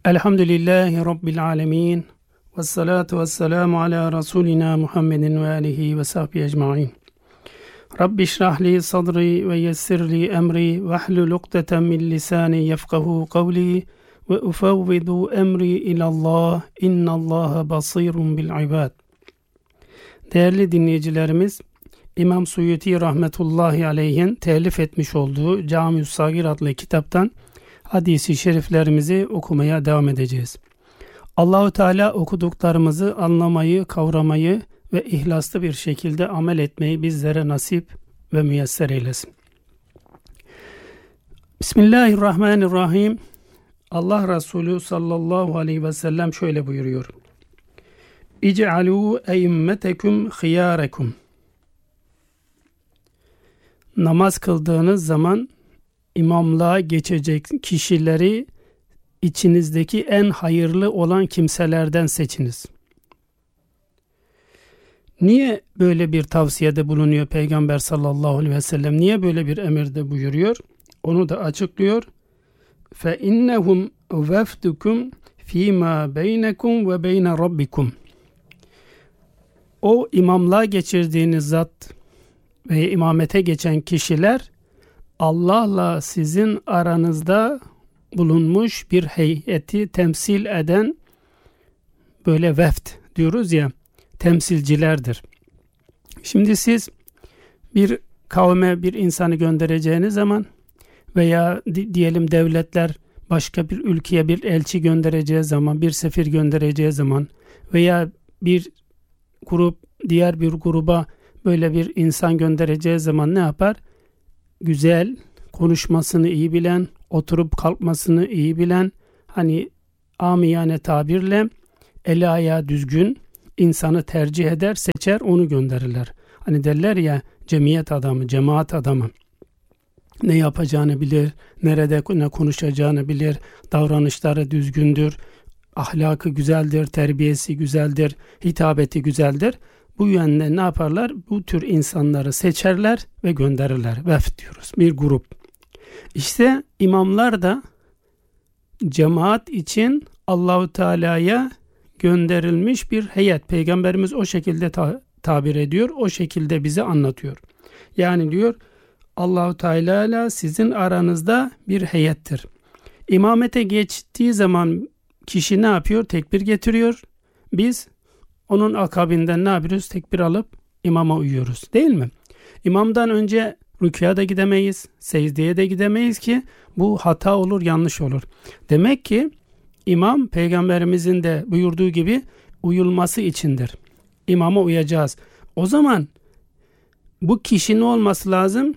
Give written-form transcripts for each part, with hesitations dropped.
Elhamdülillahi Rabbil alemin. Vessalatu vesselamu ala Resulina Muhammedin ve alihi ve sahbihi ecma'in. Rabbi şrahli sadri ve yessirli emri ve hlul ukdeten min lisani yefkahu kavli ve ufevvidu emri ilallah. İnnallaha basirun bil ibad. Değerli dinleyicilerimiz, İmam Suyuti rahmetullahi aleyhin telif etmiş olduğu Cami-ü Sagir adlı kitaptan hadis-i şeriflerimizi okumaya devam edeceğiz. Allahu Teala okuduklarımızı anlamayı, kavramayı ve ihlaslı bir şekilde amel etmeyi bizlere nasip ve müyesser eylesin. Bismillahirrahmanirrahim. Allah Resulü sallallahu aleyhi ve sellem şöyle buyuruyor. İc'alû eimmetekum khiyârekum. Namaz kıldığınız zaman imamlığa geçecek kişileri içinizdeki en hayırlı olan kimselerden seçiniz. Niye böyle bir tavsiyede bulunuyor Peygamber sallallahu aleyhi ve sellem? Niye böyle bir emirde buyuruyor? Onu da açıklıyor. فَاِنَّهُمْ وَفْدُكُمْ ف۪ي مَا بَيْنَكُمْ وَبَيْنَ رَبِّكُمْ. O imamlığa geçirdiğiniz zat ve imamete geçen kişiler Allah'la sizin aranızda bulunmuş bir heyeti temsil eden, böyle vefd diyoruz ya, temsilcilerdir. Şimdi siz bir kavme bir insanı göndereceğiniz zaman veya diyelim devletler başka bir ülkeye bir elçi göndereceği zaman, bir sefir göndereceği zaman veya bir grup diğer bir gruba böyle bir insan göndereceği zaman ne yapar? Güzel, konuşmasını iyi bilen, oturup kalkmasını iyi bilen, hani amiyane tabirle eli ayağı düzgün insanı tercih eder, seçer, onu gönderirler. Hani derler ya, cemiyet adamı, cemaat adamı. Ne yapacağını bilir, nerede ne konuşacağını bilir, davranışları düzgündür, ahlakı güzeldir, terbiyesi güzeldir, hitabeti güzeldir. Bu yönde ne yaparlar? Bu tür insanları seçerler ve gönderirler. Vefd diyoruz. Bir grup. İşte imamlar da cemaat için Allahu Teala'ya gönderilmiş bir heyet. Peygamberimiz o şekilde tabir ediyor. O şekilde bize anlatıyor. Yani diyor Allahu Teala sizin aranızda bir heyettir. İmamete geçtiği zaman kişi ne yapıyor? Tekbir getiriyor. Biz onun akabinden ne yapıyoruz? Tekbir alıp imama uyuyoruz. Değil mi? İmamdan önce rükûya da gidemeyiz, secdeye de gidemeyiz ki bu hata olur, yanlış olur. Demek ki imam Peygamberimizin de buyurduğu gibi uyulması içindir. İmama uyacağız. O zaman bu kişinin olması lazım?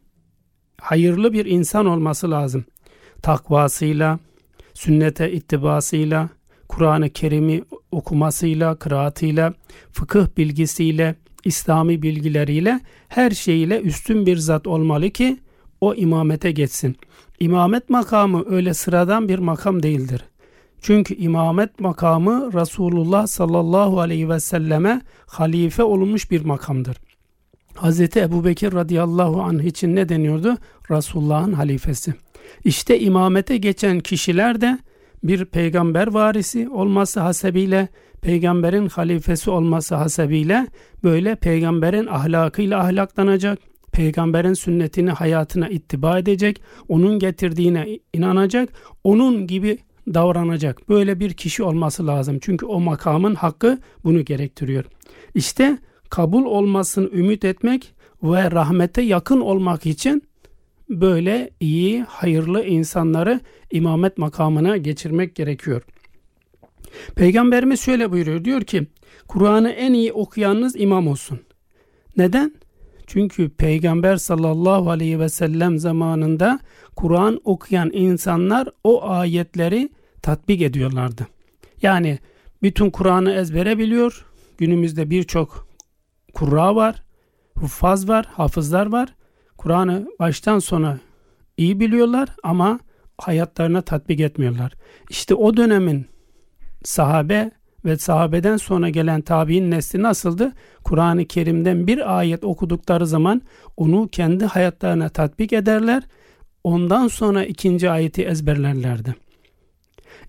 Hayırlı bir insan olması lazım. Takvasıyla, sünnete ittibasıyla, Kur'an-ı Kerim'i okumasıyla, kıraatıyla, fıkıh bilgisiyle, İslami bilgileriyle, her şeyiyle üstün bir zat olmalı ki o imamete geçsin. İmamet makamı öyle sıradan bir makam değildir. Çünkü imamet makamı Resulullah sallallahu aleyhi ve selleme halife olmuş bir makamdır. Hazreti Ebubekir radıyallahu anh için ne deniyordu? Resulullah'ın halifesi. İşte imamete geçen kişiler de bir peygamber varisi olması hasebiyle, peygamberin halifesi olması hasebiyle böyle peygamberin ahlakıyla ahlaklanacak, peygamberin sünnetini hayatına ittiba edecek, onun getirdiğine inanacak, onun gibi davranacak. Böyle bir kişi olması lazım. Çünkü o makamın hakkı bunu gerektiriyor. İşte kabul olmasını ümit etmek ve rahmete yakın olmak için böyle iyi, hayırlı insanları imamet makamına geçirmek gerekiyor. Peygamberimiz şöyle buyuruyor, diyor ki Kur'an'ı en iyi okuyanınız imam olsun. Neden? Çünkü Peygamber sallallahu aleyhi ve sellem zamanında Kur'an okuyan insanlar o ayetleri tatbik ediyorlardı. Yani bütün Kur'an'ı ezbere biliyor. Günümüzde birçok kurra var, huffaz var, hafızlar var. Kur'an'ı baştan sona iyi biliyorlar ama hayatlarına tatbik etmiyorlar. İşte o dönemin sahabe ve sahabeden sonra gelen tabi'in nesli nasıldı? Kur'an-ı Kerim'den bir ayet okudukları zaman onu kendi hayatlarına tatbik ederler. Ondan sonra ikinci ayeti ezberlerlerdi.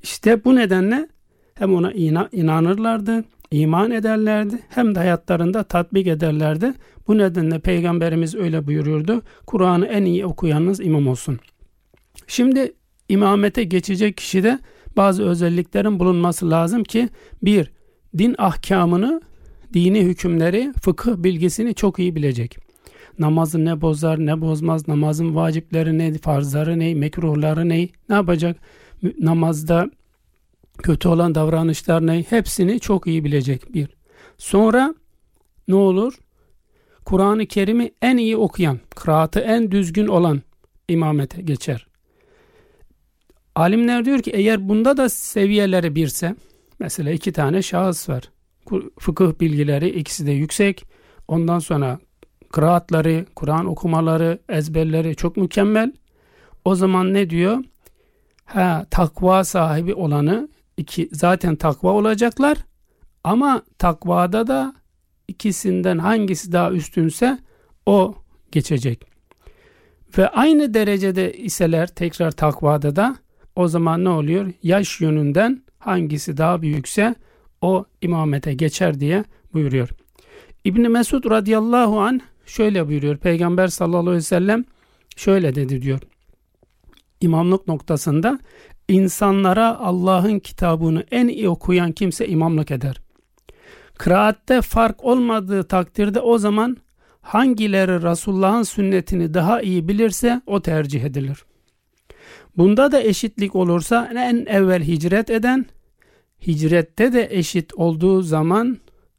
İşte bu nedenle hem ona inanırlardı, iman ederlerdi, hem de hayatlarında tatbik ederlerdi. Bu nedenle Peygamberimiz öyle buyuruyordu: Kur'an'ı en iyi okuyanınız imam olsun. Şimdi imamete geçecek kişide bazı özelliklerin bulunması lazım ki: 1. Din ahkamını, dini hükümleri, fıkıh bilgisini çok iyi bilecek. Namazı ne bozar ne bozmaz, namazın vacipleri ne, farzları ne, mekruhları ne yapacak, namazda kötü olan davranışlar ne, hepsini çok iyi bilecek. Bir. Sonra ne olur? Kur'an-ı Kerim'i en iyi okuyan, kıraatı en düzgün olan imamete geçer. Alimler diyor ki eğer bunda da seviyeleri birse, mesela 2 tane şahıs var. Fıkıh bilgileri ikisi de yüksek. Ondan sonra kıraatları, Kur'an okumaları, ezberleri çok mükemmel. O zaman ne diyor? Takva sahibi olanı, zaten takva olacaklar. Ama takvada da ikisinden hangisi daha üstünse o geçecek. Ve aynı derecede iseler tekrar takvada da, o zaman ne oluyor? Yaş yönünden hangisi daha büyükse o imamete geçer diye buyuruyor. İbn Mesud radıyallahu anh şöyle buyuruyor. Peygamber sallallahu aleyhi ve sellem şöyle dedi diyor. İmamlık noktasında insanlara Allah'ın kitabını en iyi okuyan kimse imamlık eder. Kıraatte fark olmadığı takdirde o zaman hangileri Resulullah'ın sünnetini daha iyi bilirse o tercih edilir. Bunda da eşitlik olursa en evvel hicret eden, hicrette de eşit olduğu zaman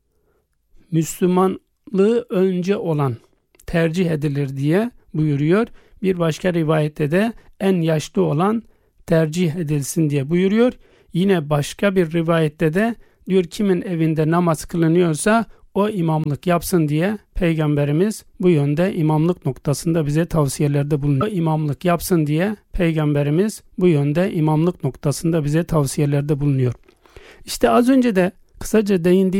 Müslümanlığı önce olan tercih edilir diye buyuruyor. Bir başka rivayette de en yaşlı olan tercih edilsin diye buyuruyor. Yine başka bir rivayette de diyor kimin evinde namaz kılınıyorsa o imamlık yapsın diye Peygamberimiz bu yönde imamlık noktasında bize tavsiyelerde bulunuyor. İmamlık yapsın diye Peygamberimiz bu yönde imamlık noktasında bize tavsiyelerde bulunuyor. İşte az önce de kısaca değindiğim